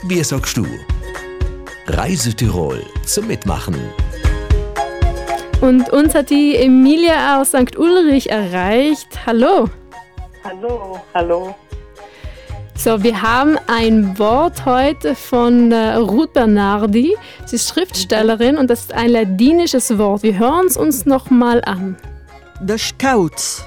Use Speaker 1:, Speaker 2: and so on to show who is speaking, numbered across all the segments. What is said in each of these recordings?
Speaker 1: Wie sagst du? Reise Tirol zum Mitmachen.
Speaker 2: Und uns hat die Emilia aus St. Ulrich erreicht. Hallo.
Speaker 3: Hallo.
Speaker 2: So, wir haben ein Wort heute von Ruth Bernardi. Sie ist Schriftstellerin und das ist ein ladinisches Wort. Wir hören es uns noch mal an.
Speaker 4: Der Scouts.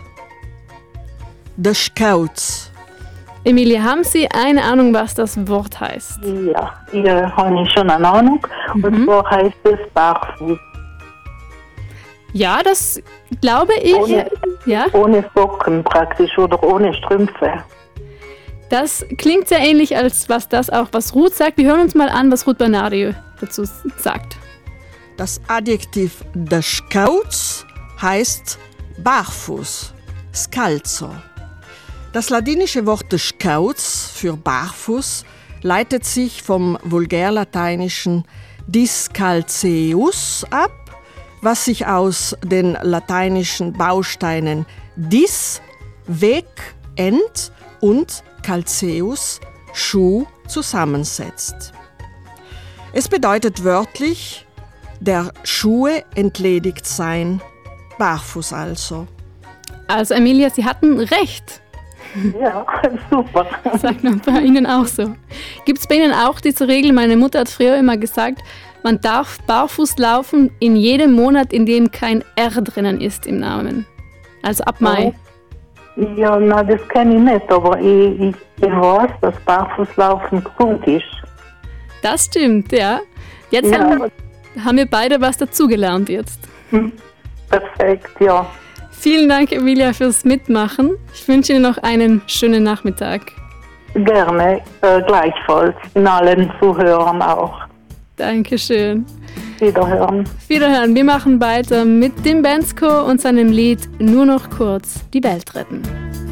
Speaker 2: Emilia, haben Sie eine Ahnung, was das Wort heißt?
Speaker 3: Ja, hier habe ich schon eine Ahnung. Und zwar heißt es barfuß.
Speaker 2: Ja, das glaube ich.
Speaker 3: Ohne Socken praktisch oder ohne Strümpfe.
Speaker 2: Das klingt sehr ähnlich, als was Ruth sagt. Wir hören uns mal an, was Ruth Bernardi dazu sagt.
Speaker 4: Das Adjektiv der Scouts heißt barfuß, scalzo. Das ladinische Wort des Scouts für barfuß leitet sich vom vulgärlateinischen discalceus ab, was sich aus den lateinischen Bausteinen dis, Weg, End und calceus, Schuh, zusammensetzt. Es bedeutet wörtlich, der Schuhe entledigt sein, barfuß also.
Speaker 2: Also Emilia, Sie hatten recht.
Speaker 3: Ja, super.
Speaker 2: Sagt man bei Ihnen auch so. Gibt es bei Ihnen auch diese Regel? Meine Mutter hat früher immer gesagt, man darf barfuß laufen in jedem Monat, in dem kein R drinnen ist im Namen. Also ab Mai.
Speaker 3: Ja, das kenne ich nicht, aber ich weiß, dass Barfußlaufen gut ist.
Speaker 2: Das stimmt, ja. Jetzt haben wir beide was dazugelernt jetzt.
Speaker 3: Perfekt, ja.
Speaker 2: Vielen Dank, Emilia, fürs Mitmachen. Ich wünsche Ihnen noch einen schönen Nachmittag.
Speaker 3: Gerne, gleichfalls. In allen Zuhörern auch.
Speaker 2: Dankeschön.
Speaker 3: Wiederhören.
Speaker 2: Wir machen weiter mit dem Bensko und seinem Lied Nur noch kurz die Welt retten.